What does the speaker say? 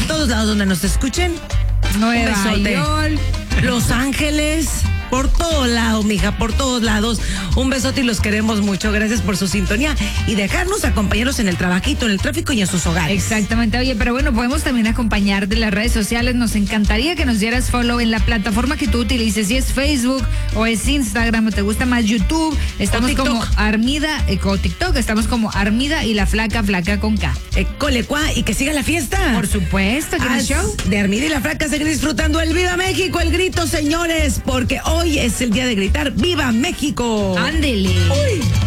en todos lados donde nos escuchen. Nueva Un besote. York. Los Ángeles, por todo lado, mija, por todos lados. Un besote y los queremos mucho. Gracias por su sintonía y dejarnos acompañarnos en el trabajito, en el tráfico y en sus hogares. Exactamente, oye, pero bueno, podemos también acompañarte en las redes sociales. Nos encantaría que nos dieras follow en la plataforma que tú utilices, si es Facebook o es Instagram o te gusta más YouTube. Estamos TikTok. como Armida, o TikTok, estamos como Armida y la flaca con K. Colecua y que siga la fiesta. Por supuesto, que en el show. De Armida y la Flaca seguir disfrutando el Viva México, el grito, señores, porque hoy es el día de gritar ¡Viva México! Ándele. Uy.